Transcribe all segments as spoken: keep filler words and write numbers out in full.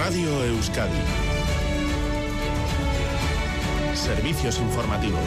Radio Euskadi. Servicios informativos.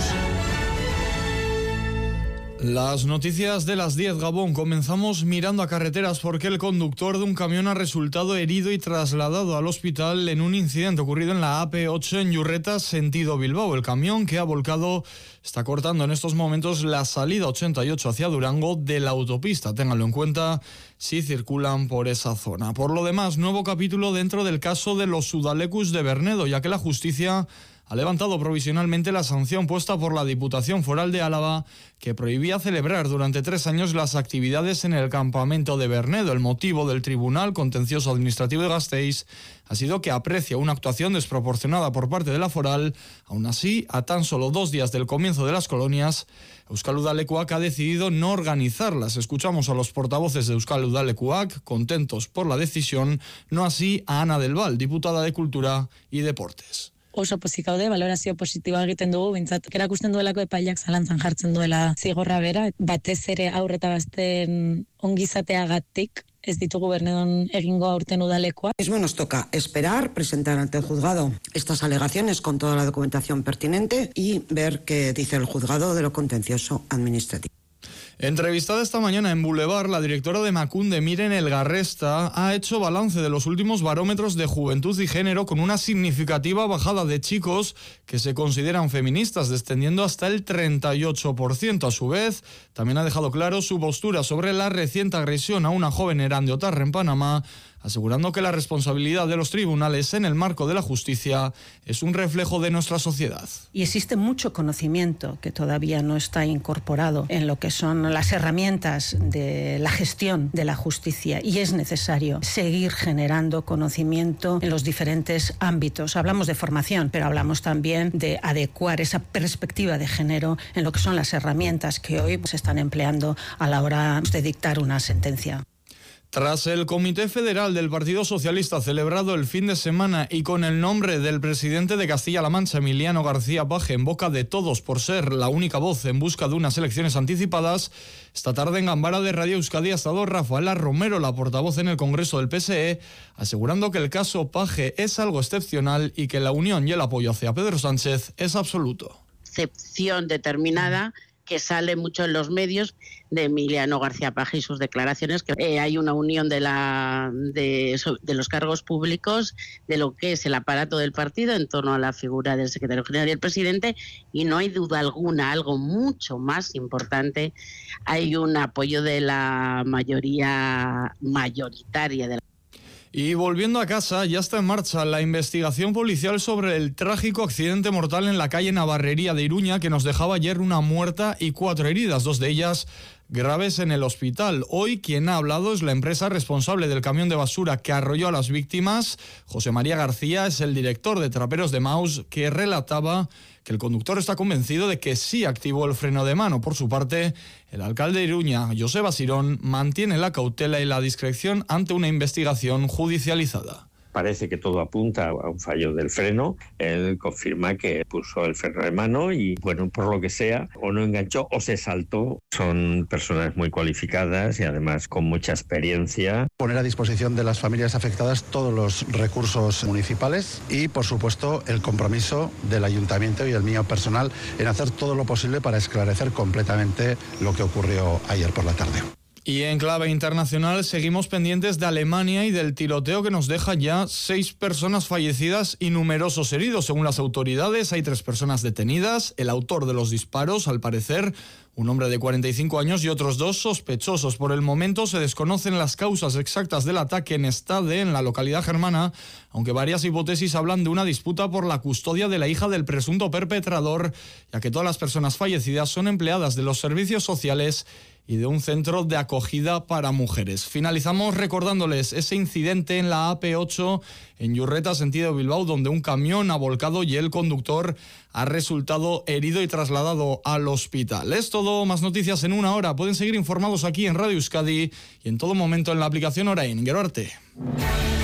Las noticias de las diez, Gabón. Comenzamos mirando a carreteras porque el conductor de un camión ha resultado herido y trasladado al hospital en un incidente ocurrido en la A P ocho en Yurretas, sentido Bilbao. El camión que ha volcado está cortando en estos momentos la salida ochenta y ocho hacia Durango de la autopista. Ténganlo en cuenta si circulan por esa zona. Por lo demás, nuevo capítulo dentro del caso de los Udalecus de Bernedo, ya que la justicia ha levantado provisionalmente la sanción puesta por la Diputación Foral de Álava, que prohibía celebrar durante tres años las actividades en el campamento de Bernedo. El motivo del Tribunal Contencioso Administrativo de Gasteiz ha sido que aprecia una actuación desproporcionada por parte de la Foral. Aún así, a tan solo dos días del comienzo de las colonias, Euskal Udalekuak ha decidido no organizarlas. Escuchamos a los portavoces de Euskal Udalekuak, contentos por la decisión, no así a Ana del Val, diputada de Cultura y Deportes. Oso pozik gaude, valorazio positiboa egiten dugu, bintzat erakusten duelako epaileak zalantzan jartzen duela zigorra bera, batez ere aurreta gazten ongizateagatik ez ditugu Bernedon egingo aurten udalekoa. Mismo nos toca esperar, presentar ante el juzgado estas alegaciones con toda la documentación pertinente y ver qué dice el juzgado de lo contencioso administrativo. Entrevistada esta mañana en Boulevard, la directora de Emakunde, Miren Elgarresta, ha hecho balance de los últimos barómetros de juventud y género con una significativa bajada de chicos que se consideran feministas, descendiendo hasta el treinta y ocho por ciento. A su vez, también ha dejado claro su postura sobre la reciente agresión a una joven en Erandio-Tarra, en Panamá, asegurando que la responsabilidad de los tribunales en el marco de la justicia es un reflejo de nuestra sociedad. Y existe mucho conocimiento que todavía no está incorporado en lo que son las herramientas de la gestión de la justicia, y es necesario seguir generando conocimiento en los diferentes ámbitos. Hablamos de formación, pero hablamos también de adecuar esa perspectiva de género en lo que son las herramientas que hoy se están empleando a la hora de dictar una sentencia. Tras el Comité Federal del Partido Socialista celebrado el fin de semana y con el nombre del presidente de Castilla-La Mancha, Emiliano García Paje, en boca de todos por ser la única voz en busca de unas elecciones anticipadas, esta tarde en Gambara de Radio Euskadi ha estado Rafaela Romero, la portavoz en el Congreso del P S E, asegurando que el caso Paje es algo excepcional y que la unión y el apoyo hacia Pedro Sánchez es absoluto. Excepción determinada que sale mucho en los medios de Emiliano García Paje y sus declaraciones, que eh, hay una unión de, la, de, de los cargos públicos, de lo que es el aparato del partido en torno a la figura del secretario general y el presidente, y no hay duda alguna, algo mucho más importante, hay un apoyo de la mayoría mayoritaria de la... Y volviendo a casa, ya está en marcha la investigación policial sobre el trágico accidente mortal en la calle Navarrería de Iruña, que nos dejaba ayer una muerta y cuatro heridas, dos de ellas graves en el hospital. Hoy quien ha hablado es la empresa responsable del camión de basura que arrolló a las víctimas. José María García es el director de Traperos de Maus, que relataba que el conductor está convencido de que sí activó el freno de mano. Por su parte, el alcalde de Iruña, Joseba Sirón, mantiene la cautela y la discreción ante una investigación judicializada. Parece que todo apunta a un fallo del freno. Él confirma que puso el freno de mano y, bueno, por lo que sea, o no enganchó o se saltó. Son personas muy cualificadas y además con mucha experiencia. Poner a disposición de las familias afectadas todos los recursos municipales y, por supuesto, el compromiso del ayuntamiento y el mío personal en hacer todo lo posible para esclarecer completamente lo que ocurrió ayer por la tarde. Y en clave internacional seguimos pendientes de Alemania y del tiroteo que nos deja ya seis personas fallecidas y numerosos heridos. Según las autoridades, hay tres personas detenidas. El autor de los disparos, al parecer, un hombre de cuarenta y cinco años, y otros dos sospechosos. Por el momento se desconocen las causas exactas del ataque en Stade, en la localidad germana, aunque varias hipótesis hablan de una disputa por la custodia de la hija del presunto perpetrador, ya que todas las personas fallecidas son empleadas de los servicios sociales y de un centro de acogida para mujeres. Finalizamos recordándoles ese incidente en la A P ocho en Yurreta, sentido Bilbao, donde un camión ha volcado y el conductor ha resultado herido y trasladado al hospital. Es todo, más noticias en una hora. Pueden seguir informados aquí en Radio Euskadi y en todo momento en la aplicación Orain. Gero arte.